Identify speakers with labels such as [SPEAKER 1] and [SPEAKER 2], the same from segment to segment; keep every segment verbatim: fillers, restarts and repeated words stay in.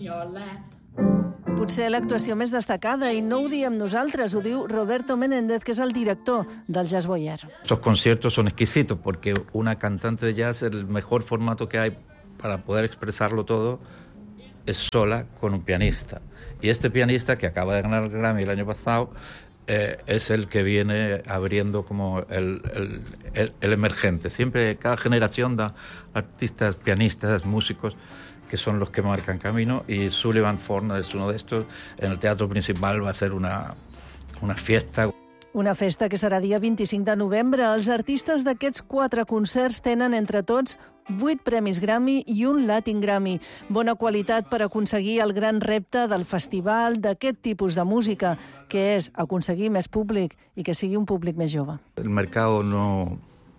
[SPEAKER 1] Potser l'actuació més destacada, y no ho diem nosaltres, ho diu Roberto Menéndez, que es el director del Jazz Boyer.
[SPEAKER 2] Estos conciertos son exquisitos porque una cantante de jazz, el mejor formato que hay para poder expresarlo todo es sola con un pianista. Y este pianista, que acaba de ganar el Grammy el año pasado, eh, es el que viene abriendo como el, el, el, el emergente. Siempre, cada generación da artistas, pianistas, músicos, que son los que marcan camino, y Sullivan Forna es uno de estos. En el Teatro Principal va a ser una, una fiesta.
[SPEAKER 1] Una festa que serà dia vint-i-cinc de novembre. Els artistes d'aquests quatre concerts tenen entre tots vuit premis Grammy i un Latin Grammy. Bona qualitat per aconseguir el gran repte del festival d'aquest tipus de música, que és aconseguir més públic i que sigui un públic més jove.
[SPEAKER 2] El mercado no,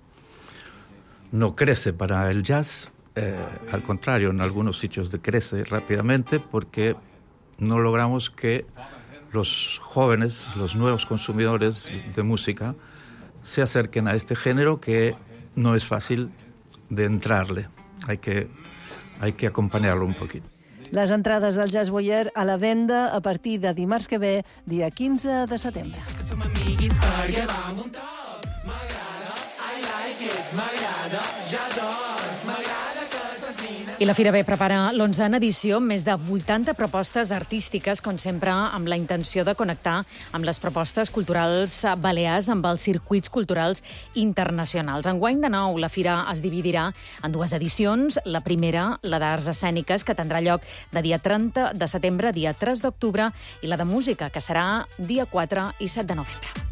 [SPEAKER 2] no crece para el jazz. Eh, al contrario, en algunos sitios decrece rápidamente porque no logramos que los jóvenes, los nuevos consumidores de música, se acerquen a este género que no es fácil de entrarle. Hay que, hay que acompañarlo un poquito.
[SPEAKER 1] Les entrades del Jazz Boyer a la venda a partir de dimarts que ve, dia quinze de setembre.
[SPEAKER 3] I la Fira B prepara l'onzena edició amb més de vuitanta propostes artístiques, com sempre, amb la intenció de connectar amb les propostes culturals balears amb els circuits culturals internacionals. Enguany, de nou, la Fira es dividirà en dues edicions. La primera, la d'arts escèniques, que tindrà lloc de dia trenta de setembre a dia tres d'octubre, i la de música, que serà dia quatre i set de novembre.